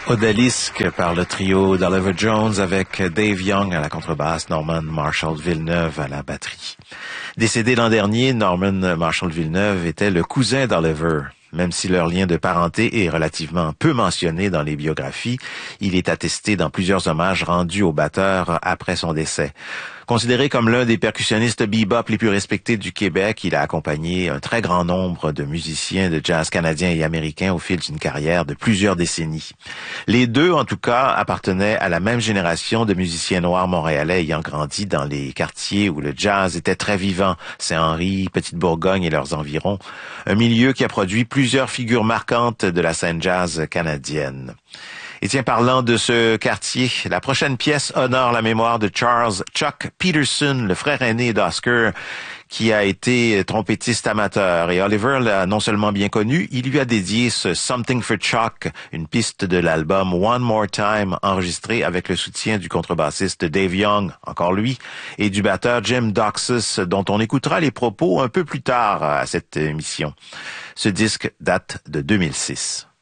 Odalisque par le trio d'Oliver Jones avec Dave Young à la contrebasse, Norman Marshall Villeneuve à la batterie. Décédé l'an dernier, Norman Marshall Villeneuve était le cousin d'Oliver. Même si leur lien de parenté est relativement peu mentionné dans les biographies, il est attesté dans plusieurs hommages rendus au batteur après son décès. Considéré comme l'un des percussionnistes bebop les plus respectés du Québec, il a accompagné un très grand nombre de musiciens de jazz canadiens et américains au fil d'une carrière de plusieurs décennies. Les deux, en tout cas, appartenaient à la même génération de musiciens noirs montréalais ayant grandi dans les quartiers où le jazz était très vivant, Saint-Henri, Petite-Bourgogne et leurs environs, un milieu qui a produit plusieurs figures marquantes de la scène jazz canadienne. Et tiens, parlant de ce quartier, la prochaine pièce honore la mémoire de Charles Chuck Peterson, le frère aîné d'Oscar, qui a été trompettiste amateur. Et Oliver l'a non seulement bien connu, il lui a dédié ce Something for Chuck, une piste de l'album One More Time, enregistrée avec le soutien du contrebassiste Dave Young, encore lui, et du batteur Jim Doxus, dont on écoutera les propos un peu plus tard à cette émission. Ce disque date de 2006.